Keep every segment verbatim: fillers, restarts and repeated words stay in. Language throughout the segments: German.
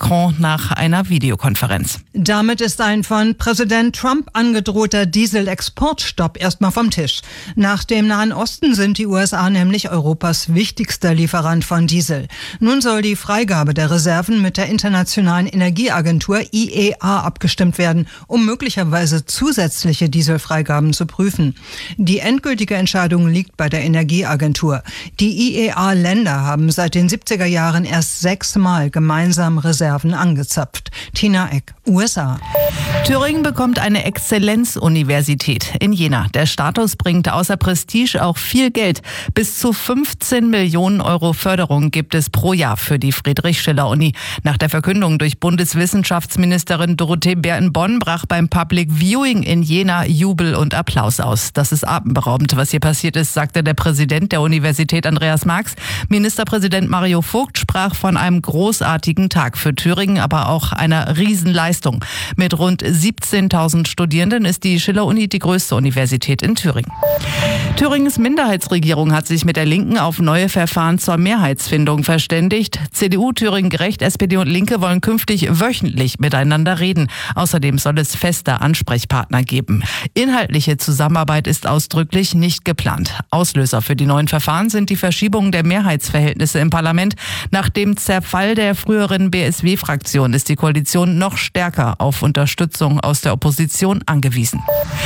Macron nach einer Videokonferenz. Damit ist ein von Präsident Trump angedrohter Dieselexportstopp erstmal vom Tisch. Nach dem Nahen Osten sind die U S A nämlich Europas wichtigster Lieferant von Diesel. Nun soll die Freigabe der Reserven mit der Internationalen Energieagentur I E A abgestimmt werden, um möglicherweise zusätzliche Dieselfreigaben zu prüfen. Die endgültige Entscheidung liegt bei der Energieagentur. Die I E A-Länder haben seit den siebziger Jahren erst sechsmal gemeinsam Reserven angezapft. Tina Eck, U S A. Thüringen bekommt eine Exzellenzuniversität in Jena. Der Status bringt außer Prestige auch viel Geld. Bis zu fünfzehn Millionen Euro Förderung gibt es pro Jahr für die Friedrich-Schiller-Uni. Nach der Verkündung durch Bundeswissenschaftsministerin Dorothee Bär-in-Bonn brach beim Public Viewing in Jena Jubel und Applaus aus. Das ist atemberaubend, was hier passiert ist, sagte der Präsident der Universität Andreas Marx. Ministerpräsident Mario Vogt sprach von einem großartigen Tag für Thüringen, aber auch einer Riesenleistung. Mit rund siebzehntausend Studierenden ist die Schiller-Uni die größte Universität in Thüringen. Thüringens Minderheitsregierung hat sich mit der Linken auf neue Verfahren zur Mehrheitsfindung verständigt. C D U, Thüringen Gerecht, S P D und Linke wollen künftig wöchentlich miteinander reden. Außerdem soll es feste Ansprechpartner geben. Inhaltliche Zusammenarbeit ist ausdrücklich nicht geplant. Auslöser für die neuen Verfahren sind die Verschiebungen der Mehrheitsverhältnisse im Parlament. Nach dem Zerfall der früheren B S W-Fraktion ist die Koalition noch stärker auf Unterstützung aus der Opposition angewiesen.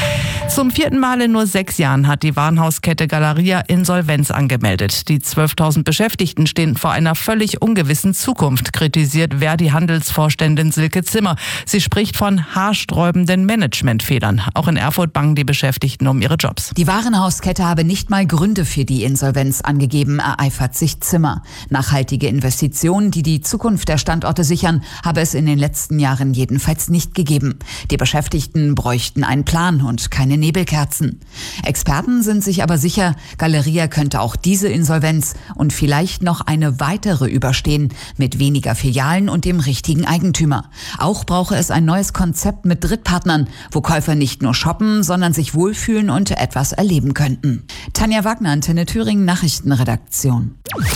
Zum vierten Mal in nur sechs Jahren hat die Warenhauskette Galeria Insolvenz angemeldet. Die zwölftausend Beschäftigten stehen vor einer völlig ungewissen Zukunft, kritisiert Verdi-Handelsvorständin Silke Zimmer. Sie spricht von haarsträubenden Managementfehlern. Auch in Erfurt bangen die Beschäftigten um ihre Jobs. Die Warenhauskette habe nicht mal Gründe für die Insolvenz angegeben, ereifert sich Zimmer. Nachhaltige Investitionen, die die Zukunft der Standorte sichern, habe es in den letzten Jahren jedenfalls nicht gegeben. Die Beschäftigten bräuchten einen Plan und keine Nebelkerzen. Experten sind sich aber sicher, Galeria könnte auch diese Insolvenz und vielleicht noch eine weitere überstehen, mit weniger Filialen und dem richtigen Eigentümer. Auch brauche es ein neues Konzept mit Drittpartnern, wo Käufer nicht nur shoppen, sondern sich wohlfühlen und etwas erleben könnten. Tanja Wagner, Antenne Thüringen, Nachrichtenredaktion.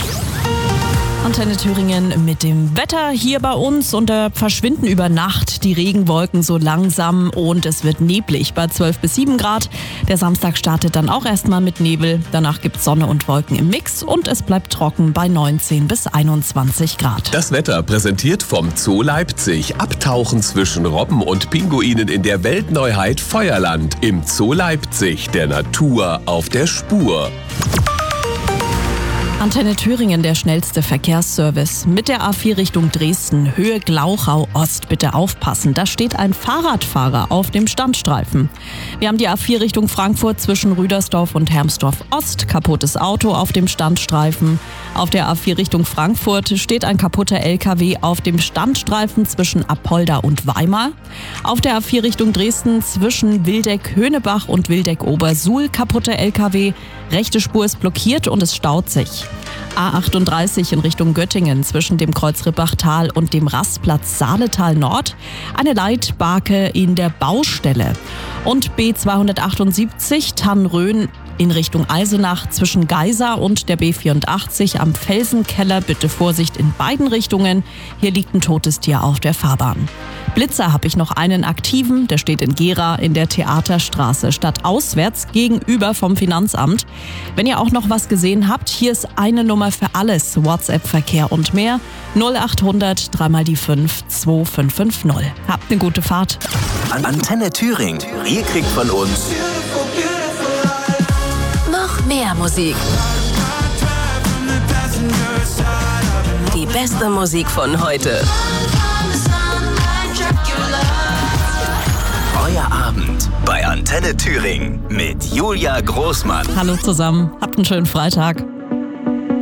Antenne Thüringen mit dem Wetter hier bei uns und da verschwinden über Nacht die Regenwolken so langsam und es wird neblig bei zwölf bis sieben Grad. Der Samstag startet dann auch erstmal mit Nebel, danach gibt es Sonne und Wolken im Mix und es bleibt trocken bei neunzehn bis einundzwanzig Grad. Das Wetter präsentiert vom Zoo Leipzig. Abtauchen zwischen Robben und Pinguinen in der Weltneuheit Feuerland. Im Zoo Leipzig, der Natur auf der Spur. Antenne Thüringen, der schnellste Verkehrsservice. Mit der A vier Richtung Dresden, Höhe Glauchau Ost. Bitte aufpassen, da steht ein Fahrradfahrer auf dem Standstreifen. Wir haben die A vier Richtung Frankfurt zwischen Rüdersdorf und Hermsdorf Ost. Kaputtes Auto auf dem Standstreifen. Auf der A vier Richtung Frankfurt steht ein kaputter L K W auf dem Standstreifen zwischen Apolda und Weimar. Auf der A vier Richtung Dresden zwischen Wildeck-Höhnebach und Wildeck-Obersuhl kaputter L K W. Rechte Spur ist blockiert und es staut sich. A achtunddreißig in Richtung Göttingen zwischen dem Kreuz Rippachtal und dem Rastplatz Saaletal Nord. Eine Leitbarke in der Baustelle. Und B zweihundertachtundsiebzig Tannröhn in Richtung Eisenach zwischen Geisa und der B vierundachtzig am Felsenkeller. Bitte Vorsicht in beiden Richtungen. Hier liegt ein totes Tier auf der Fahrbahn. Blitzer habe ich noch einen aktiven, der steht in Gera in der Theaterstraße, stadtauswärts gegenüber vom Finanzamt. Wenn ihr auch noch was gesehen habt, hier ist eine Nummer für alles, WhatsApp-Verkehr und mehr, null achthundert drei mal die fünf zwei fünf fünf null. Habt eine gute Fahrt. Antenne Thüringen, ihr kriegt von uns noch mehr Musik. Die beste Musik von heute. Euer Abend bei Antenne Thüringen mit Julia Großmann. Hallo zusammen, habt einen schönen Freitag.